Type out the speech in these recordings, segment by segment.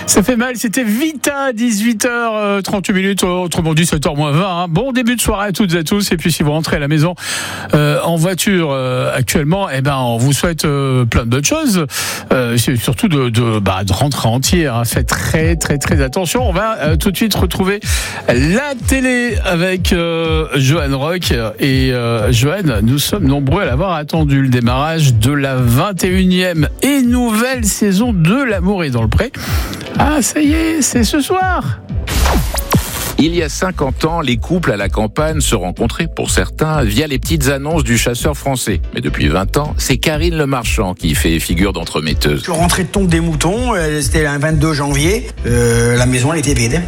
Ça fait mal, c'était Vita, 18h38, autrement dit 7h-20. Bon début de soirée à toutes et à tous. Et puis si vous rentrez à la maison en voiture actuellement, on vous souhaite plein de bonnes choses. Surtout de rentrer entier. Faites très très très attention. On va tout de suite retrouver la télé avec Johan Rock. Et Johan, nous sommes nombreux à l'avoir attendu. Le démarrage de la 21e et nouvelle saison de L'amour est dans le pré. Ah, ça y est, c'est ce soir. Il y a 50 ans, les couples à la campagne se rencontraient, pour certains, via les petites annonces du chasseur français. Mais depuis 20 ans, c'est Karine Le Marchand qui fait figure d'entremetteuse. Je suis rentré de Tombe des Moutons, c'était le 22 janvier. La maison, elle était vide.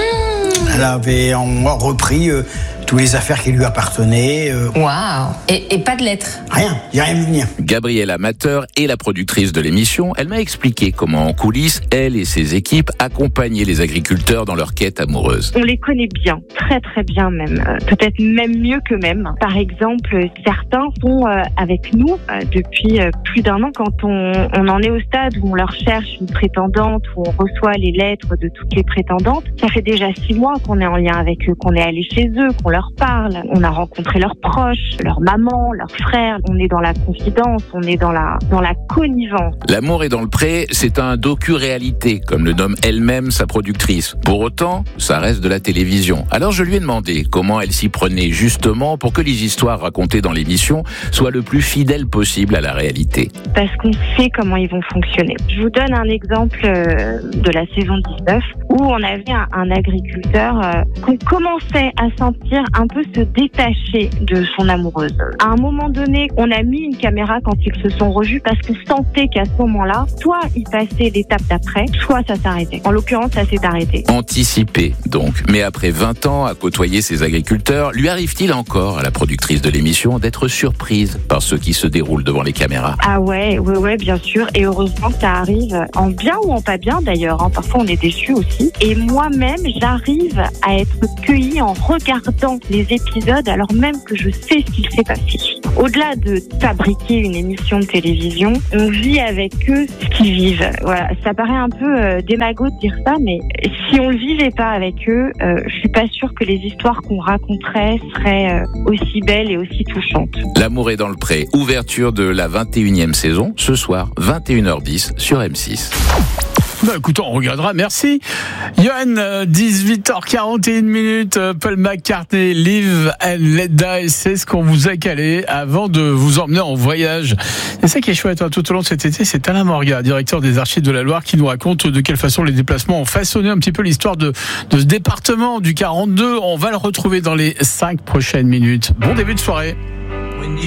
Elle avait repris toutes les affaires qui lui appartenaient. Waouh. Et pas de lettres? Rien, il n'y a rien vu venir. Gabrielle Amateur est la productrice de l'émission. Elle m'a expliqué comment, en coulisses, elle et ses équipes accompagnaient les agriculteurs dans leur quête amoureuse. On les connaît bien, très très bien même, peut-être même mieux qu'eux-mêmes. Par exemple, certains sont avec nous depuis plus d'un an. Quand on en est au stade où on leur cherche une prétendante, où on reçoit les lettres de toutes les prétendantes, ça fait déjà 6 mois qu'on est en lien avec eux, qu'on est allé chez eux, qu'on leur parle. On a rencontré leurs proches, leur maman, leurs frères. On est dans la confidence, on est dans la connivence. L'amour est dans le pré, c'est un docu-réalité, comme le nomme elle-même sa productrice. Pour autant, ça reste de la télévision. Alors je lui ai demandé comment elle s'y prenait justement pour que les histoires racontées dans l'émission soient le plus fidèles possible à la réalité. Parce qu'on sait comment ils vont fonctionner. Je vous donne un exemple de la saison 19 où on avait un agriculteur qu'on commençait à sentir un peu se détacher de son amoureuse. À un moment donné, on a mis une caméra quand ils se sont revus parce qu'on sentait qu'à ce moment-là, soit il passait l'étape d'après, soit ça s'arrêtait. En l'occurrence, ça s'est arrêté. Anticipé, donc. Mais après 20 ans à côtoyer ces agriculteurs, lui arrive-t-il encore, à la productrice de l'émission, d'être surprise par ce qui se déroule devant les caméras? Ah ouais, bien sûr. Et heureusement que ça arrive en bien ou en pas bien d'ailleurs. Parfois, on est déçus aussi. Et moi-même, j'arrive à être cueillie en regardant les épisodes alors même que je sais ce qu'il s'est passé. Au-delà de fabriquer une émission de télévision, on vit avec eux ce qu'ils vivent. Voilà, ça paraît un peu démago de dire ça, mais si on le vivait pas avec eux, je suis pas sûre que les histoires qu'on raconterait seraient aussi belles et aussi touchantes. L'amour est dans le pré, ouverture de la 21e saison, ce soir, 21h10 sur M6. Écoute, on regardera, merci. Johan, 18h41, Paul McCartney, Live and Let Die, c'est ce qu'on vous a calé avant de vous emmener en voyage. C'est ça qui est chouette, tout au long de cet été, c'est Alain Morga, directeur des Archives de la Loire, qui nous raconte de quelle façon les déplacements ont façonné un petit peu l'histoire de ce département du 42. On va le retrouver dans les 5 prochaines minutes. Bon début de soirée.